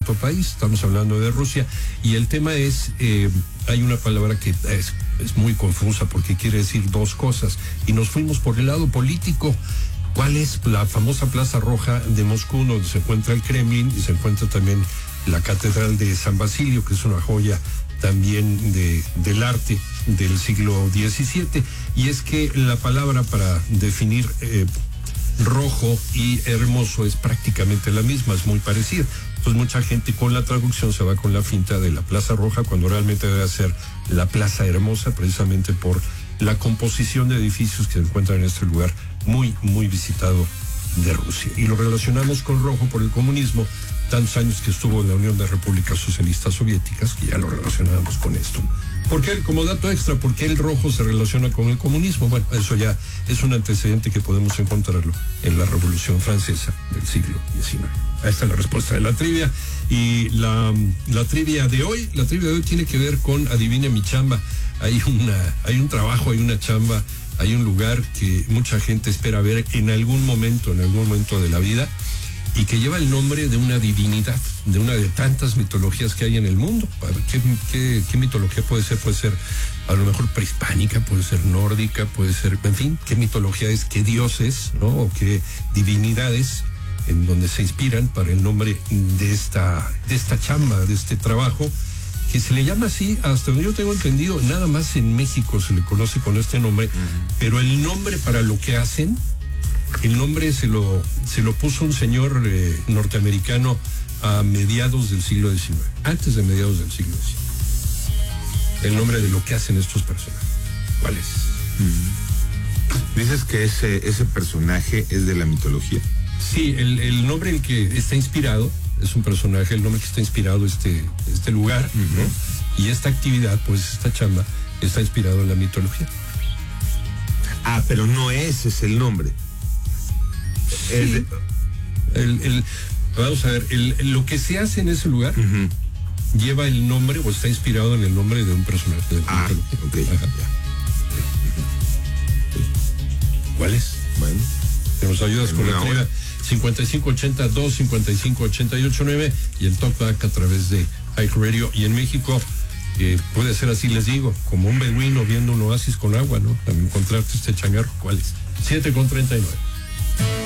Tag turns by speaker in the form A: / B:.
A: otro país, estamos hablando de Rusia, y el tema es, hay una palabra que es muy confusa porque quiere decir dos cosas, y nos fuimos por el lado político. ¿Cuál es la famosa Plaza Roja de Moscú, donde se encuentra el Kremlin y se encuentra también la Catedral de San Basilio, que es una joya también del arte del siglo XVII? Y es que la palabra para definir rojo y hermoso es prácticamente la misma, es muy parecida. Entonces mucha gente con la traducción se va con la finta de la Plaza Roja, cuando realmente debe ser la Plaza Hermosa, precisamente por la composición de edificios que se encuentran en este lugar muy, muy visitado de Rusia. Y lo relacionamos con rojo por el comunismo, tantos años que estuvo en la Unión de Repúblicas Socialistas Soviéticas, que ya lo relacionábamos con esto. ¿Por qué? Como dato extra, ¿por qué el rojo se relaciona con el comunismo? Bueno, eso ya es un antecedente que podemos encontrarlo en la Revolución Francesa del siglo XIX. Ahí está la respuesta de la trivia. Y la trivia de hoy tiene que ver con Adivine mi chamba. Hay un trabajo, hay una chamba, hay un lugar que mucha gente espera ver en algún momento de la vida, y que lleva el nombre de una divinidad, de una de tantas mitologías que hay en el mundo. ¿Qué mitología puede ser? Puede ser a lo mejor prehispánica, puede ser nórdica, puede ser, en fin, qué mitología es, qué dioses, ¿no? O qué divinidades en donde se inspiran para el nombre de esta chamba, de este trabajo, que se le llama así, hasta donde yo tengo entendido, nada más en México se le conoce con este nombre, pero el nombre para lo que hacen, el nombre se lo puso un señor norteamericano a mediados del siglo XIX, antes de mediados del siglo XIX. El nombre de lo que hacen estos personajes. ¿Cuál es?
B: ¿Dices que ese personaje es de la mitología?
A: Sí, el nombre en que está inspirado es un personaje, el nombre que está inspirado este lugar, ¿no? Y esta actividad, pues esta chamba, está inspirado en la mitología.
B: Ah, pero no ese es el nombre.
A: Sí. Vamos a ver, lo que se hace en ese lugar lleva el nombre o está inspirado en el nombre de un personaje de la mitología.
B: Okay.
A: ¿Cuál es?
B: Bueno,
A: ¿te nos ayudas con la trivia? 5580-255-889 y el Talkback a través de iHeartRadio. Y en México puede ser así, les digo, como un beduino viendo un oasis con agua, ¿no? También encontrarte este changarro. ¿Cuál es? 7:39.